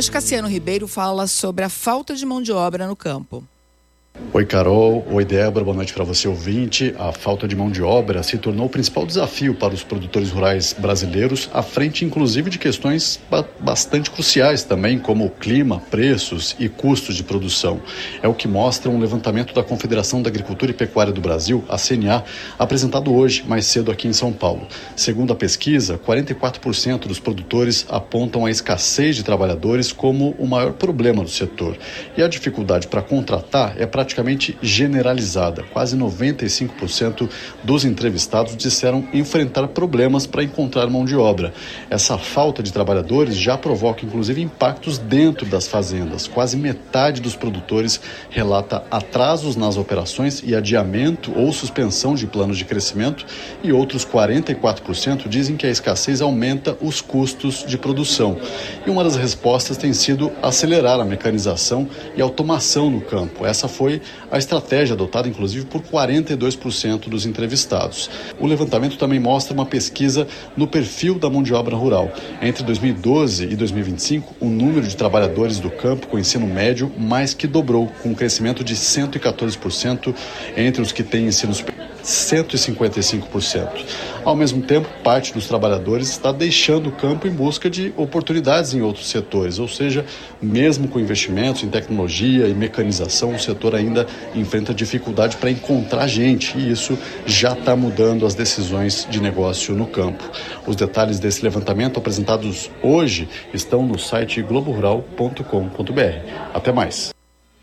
Hoje Cassiano Ribeiro fala sobre a falta de mão de obra no campo. Oi Carol, oi Débora, boa noite para você ouvinte. A falta de mão de obra se tornou o principal desafio para os produtores rurais brasileiros, à frente inclusive de questões bastante cruciais também, como clima, preços e custos de produção. É o que mostra um levantamento da Confederação da Agricultura e Pecuária do Brasil, a CNA, apresentado hoje, mais cedo aqui em São Paulo. Segundo a pesquisa, 44% dos produtores apontam a escassez de trabalhadores como o maior problema do setor. E a dificuldade para contratar é praticamente generalizada. Quase 95% dos entrevistados disseram enfrentar problemas para encontrar mão de obra. Essa falta de trabalhadores já provoca, inclusive, impactos dentro das fazendas. Quase metade dos produtores relata atrasos nas operações e adiamento ou suspensão de planos de crescimento, e outros 44% dizem que a escassez aumenta os custos de produção. E uma das respostas tem sido acelerar a mecanização e automação no campo. Essa foi a estratégia adotada, inclusive, por 42% dos entrevistados. O levantamento também mostra uma pesquisa no perfil da mão de obra rural. Entre 2012 e 2025, o número de trabalhadores do campo com ensino médio mais que dobrou, com um crescimento de 114% entre os que têm ensino superior. 155%. Ao mesmo tempo, parte dos trabalhadores está deixando o campo em busca de oportunidades em outros setores, ou seja, mesmo com investimentos em tecnologia e mecanização, o setor ainda enfrenta dificuldade para encontrar gente, e isso já está mudando as decisões de negócio no campo. Os detalhes desse levantamento apresentados hoje estão no site globorural.com.br. Até mais.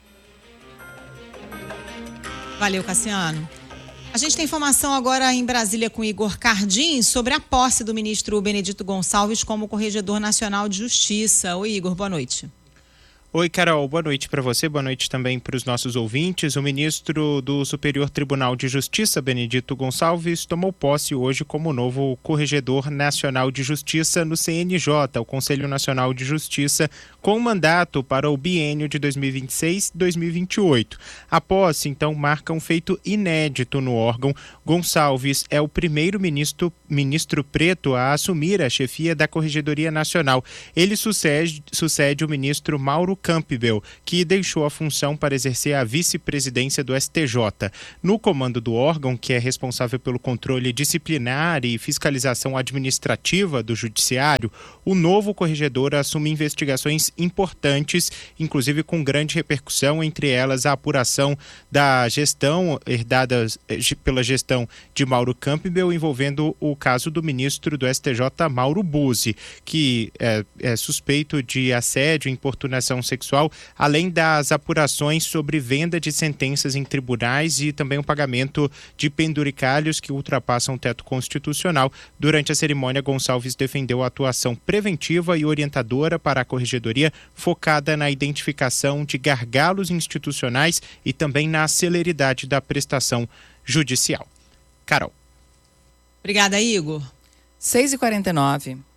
Valeu, Cassiano. A gente tem informação agora em Brasília com Igor Cardim sobre a posse do ministro Benedito Gonçalves como Corregedor Nacional de Justiça. Oi, Igor, boa noite. Oi, Carol, boa noite para você, boa noite também para os nossos ouvintes. O ministro do Superior Tribunal de Justiça, Benedito Gonçalves, tomou posse hoje como novo Corregedor Nacional de Justiça no CNJ, o Conselho Nacional de Justiça, com mandato para o biênio de 2026-2028. A posse, então, marca um feito inédito no órgão. Gonçalves é o primeiro ministro preto a assumir a chefia da Corregedoria Nacional. Ele sucede o ministro Mauro Campbell, que deixou a função para exercer a vice-presidência do STJ. No comando do órgão, que é responsável pelo controle disciplinar e fiscalização administrativa do judiciário, o novo corregedor assume investigações importantes, inclusive com grande repercussão, entre elas a apuração da gestão herdada pela gestão de Mauro Campbell, envolvendo o caso do ministro do STJ, Mauro Buzzi, que é suspeito de assédio e importunação sexual, além das apurações sobre venda de sentenças em tribunais e também o pagamento de penduricalhos que ultrapassam o teto constitucional. Durante a cerimônia, Gonçalves defendeu a atuação preventiva e orientadora para a corregedoria, focada na identificação de gargalos institucionais e também na celeridade da prestação judicial. Carol. Obrigada, Igor. 6h49.